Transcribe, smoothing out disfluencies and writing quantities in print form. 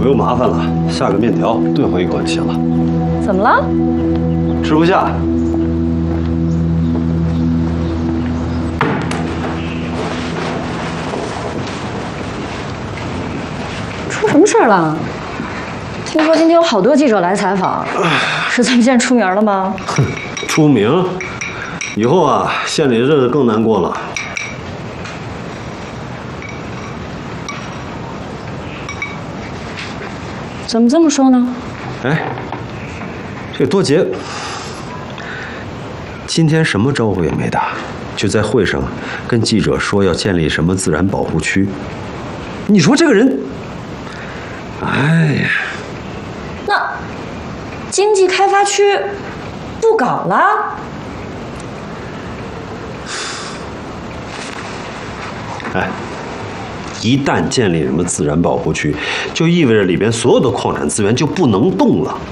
不用麻烦了，下个面条炖回一口就行了。 怎么了？ 吃不下。 出什么事儿了？听说今天有好多记者来采访，是咱们县出名了吗？ 哼，出名，以后啊，县里的日子更难过了。 怎么这么说呢？ 哎，这个多杰今天什么招呼也没打，就在会上跟记者说要建立什么自然保护区。你说这个人，哎呀， 那经济开发区不搞了？ 哎，一旦建立什么自然保护区，就意味着里边所有的矿产资源就不能动了。